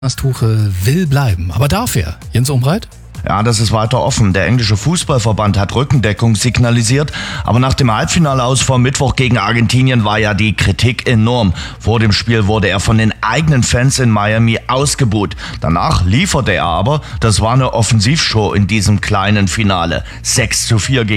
Tuchel will bleiben. Aber darf er? Jens Umbreit? Ja, das ist weiter offen. Der englische Fußballverband hat Rückendeckung signalisiert, aber nach dem Halbfinale aus vor Mittwoch gegen Argentinien war ja die Kritik enorm. Vor dem Spiel wurde er von den eigenen Fans in Miami ausgebuht. Danach lieferte er aber. Das war eine Offensivshow in diesem kleinen Finale. 6:4 gegen